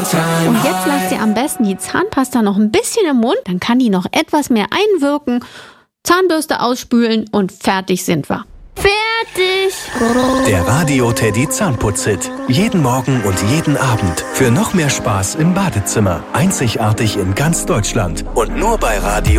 Und jetzt lasst ihr am besten die Zahnpasta noch ein bisschen im Mund, dann kann die noch etwas mehr einwirken. Zahnbürste ausspülen und fertig sind wir. Fertig! Der Radio Teddy Zahnputz-Hit. Jeden Morgen und jeden Abend. Für noch mehr Spaß im Badezimmer. Einzigartig in ganz Deutschland. Und nur bei Radio